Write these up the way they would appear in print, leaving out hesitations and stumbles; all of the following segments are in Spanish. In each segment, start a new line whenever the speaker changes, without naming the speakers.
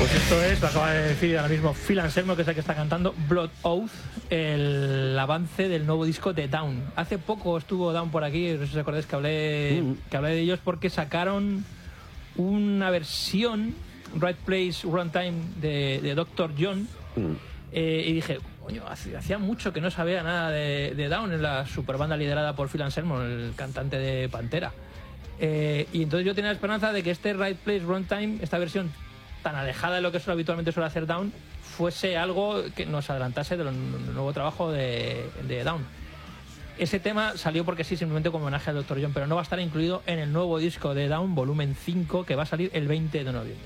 Pues esto es, lo acaba de decir ahora mismo Phil Anselmo, que es el que está cantando Blood Oath, el avance del nuevo disco de Down. Hace poco estuvo Down por aquí, no sé si os acordáis que hablé de ellos, porque sacaron una versión Right Place, Wrong Time de Dr. John, y dije, coño, hacía mucho que no sabía nada de Down, en la super banda liderada por Phil Anselmo, el cantante de Pantera. Y entonces yo tenía la esperanza de que este Right Place, Wrong Time, esta versión tan alejada de lo que habitualmente suele hacer Down, fuese algo que nos adelantase del nuevo trabajo de Down. Ese tema salió porque sí, simplemente como homenaje al Dr. John, pero no va a estar incluido en el nuevo disco de Down, volumen 5, que va a salir el 20 de noviembre.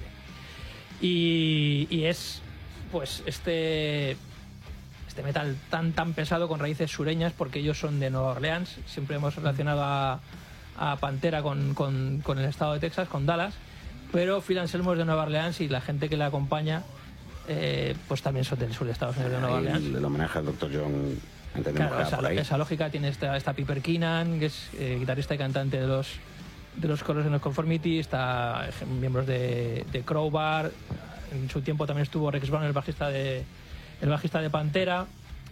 Y es pues este metal tan pesado, con raíces sureñas, porque ellos son de Nueva Orleans. Siempre hemos relacionado a Pantera con el estado de Texas, con Dallas, pero Phil Anselmo es de Nueva Orleans y la gente que le acompaña pues también son del sur de Estados Unidos, de Nueva Orleans.
El homenaje al Dr. John, entendemos,
claro, esa lógica tiene esta Piper Keenan, que es guitarrista y cantante de los coros en los Conformity, está miembros de Crowbar, en su tiempo también estuvo Rex Brown, el bajista de Pantera,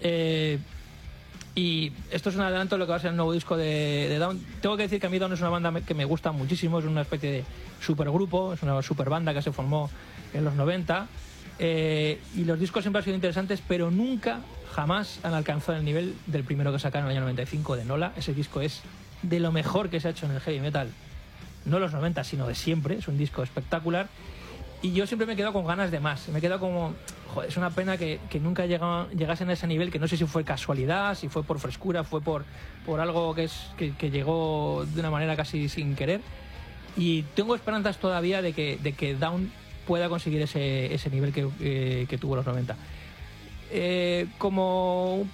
y esto es un adelanto de lo que va a ser el nuevo disco de Down. Tengo que decir que a mí Down es una banda que me gusta muchísimo, es una especie de supergrupo, es una super banda que se formó en los 90, y los discos siempre han sido interesantes, pero nunca, jamás han alcanzado el nivel del primero que sacaron en el año 95 de Nola. Ese disco es de lo mejor que se ha hecho en el heavy metal, no los 90, sino de siempre. Es un disco espectacular y yo siempre me he quedado con ganas de más. Me he quedado como, joder, es una pena que nunca llegasen a ese nivel, que no sé si fue casualidad, si fue por frescura, fue por algo que llegó de una manera casi sin querer, y tengo esperanzas todavía de que Down pueda conseguir ese nivel que tuvo los 90. Como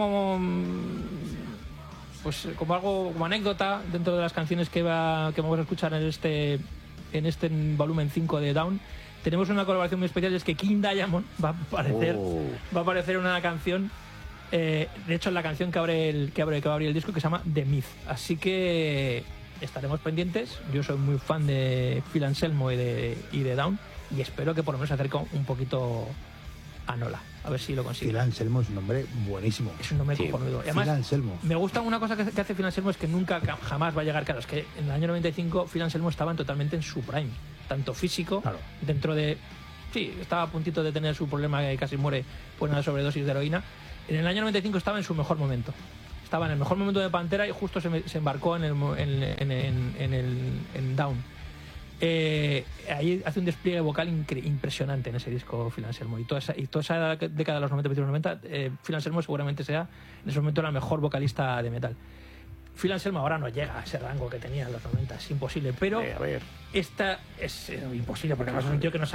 algo, como anécdota, dentro de las canciones que vamos a escuchar en este volumen 5 de Down, tenemos una colaboración muy especial, es que King Diamond va a aparecer en una canción, de hecho en la canción que va a abrir el disco, que se llama The Myth. Así que estaremos pendientes. Yo soy muy fan de Phil Anselmo y de Down, y espero que por lo menos se acerque un poquito a Nola, a ver si lo consigue.
Phil Anselmo es un nombre buenísimo.
Es un nombre cojonudo. Además,
Phil Anselmo.
Me gusta una cosa que hace Phil Anselmo, es que nunca, jamás va a llegar. Claro, es que en el año 95 Phil Anselmo estaba totalmente en su prime, tanto físico, claro, dentro de... Sí, estaba a puntito de tener su problema, que casi muere por una sobredosis de heroína. En el año 95 estaba en su mejor momento. Estaba en el mejor momento de Pantera y justo se embarcó en Down. Ahí hace un despliegue vocal impresionante en ese disco Phil Anselmo, y toda esa década de los 90, 90, Phil Anselmo seguramente sea en ese momento la mejor vocalista de metal. Phil Anselmo ahora no llega a ese rango que tenía en los 90, es imposible, pero esta es imposible, porque además es un tío que no